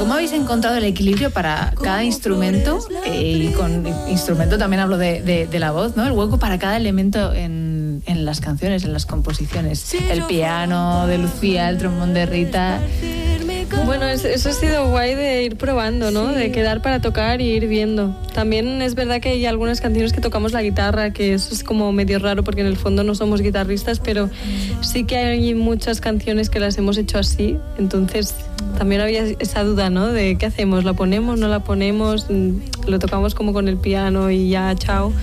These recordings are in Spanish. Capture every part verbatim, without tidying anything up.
¿Cómo habéis encontrado el equilibrio para cada instrumento? Eh, y con instrumento también hablo de, de, de la voz, ¿no? El hueco para cada elemento en, en las canciones, en las composiciones. El piano de Lucía, el trombón de Rita. Bueno, eso ha sido guay de ir probando, ¿no? Sí. De quedar para tocar y ir viendo. También es verdad que hay algunas canciones que tocamos la guitarra, que eso es como medio raro porque en el fondo no somos guitarristas, pero sí que hay muchas canciones que las hemos hecho así. Entonces también había esa duda, ¿no? De qué hacemos, ¿la ponemos, no la ponemos? Lo tocamos como con el piano y ya, chao.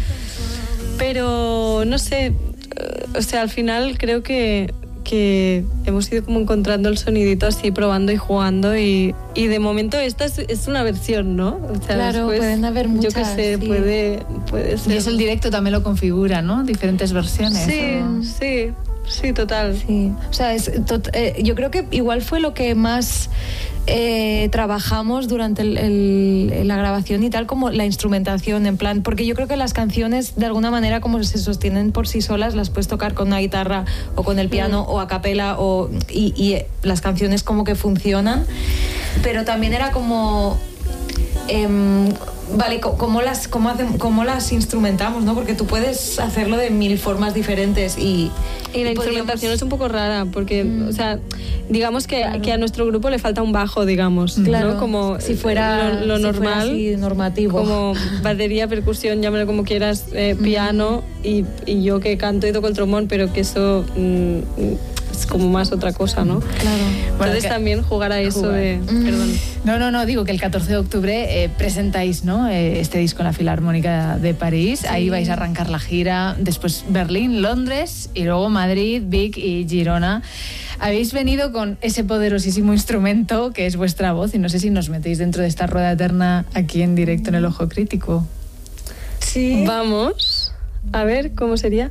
Pero no sé, o sea, al final creo que que hemos ido como encontrando el sonidito así, probando y jugando y, y de momento esta es, es una versión, ¿no? O sea, claro, después, pueden haber muchas. Yo qué sé, sí. puede, puede ser. Y eso el directo también lo configura, ¿no? Diferentes versiones. Sí, ¿no? sí, sí, total. Sí, o sea, es, tot, eh, yo creo que igual fue lo que más eh, trabajamos durante el, el, la grabación y tal, como la instrumentación, en plan, porque yo creo que las canciones de alguna manera como se sostienen por sí solas, las puedes tocar con una guitarra o con el piano mm. o a capela o, y, y las canciones como que funcionan, pero también era como... Eh, vale, ¿cómo las, cómo, hacen, cómo las instrumentamos, ¿no? Porque tú puedes hacerlo de mil formas diferentes y... Y la instrumentación es un poco rara porque, mm. o sea, digamos que, claro. que a nuestro grupo le falta un bajo, digamos, claro, ¿no? Como si fuera lo, lo si fuera normal, así, normativo. Como batería, percusión, llámalo como quieras, eh, mm. piano y, y yo que canto y toco el trombón, pero que eso... Mm, es como más otra cosa, ¿no? Claro. Entonces bueno, que, también jugar a eso jugar. de... Mm. Perdón. No, no, no, digo que el catorce de octubre eh, presentáis, ¿no? Eh, este disco en la Filarmónica de París. Sí. Ahí vais a arrancar la gira. Después Berlín, Londres y luego Madrid, Vic y Girona. Habéis venido con ese poderosísimo instrumento que es vuestra voz y no sé si nos metéis dentro de esta rueda eterna aquí en directo en El Ojo Crítico. Sí. Vamos. A ver, ¿cómo sería?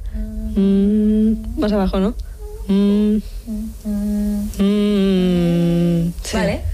Mm, más abajo, ¿no? Mm. Mm. Sí. Vale.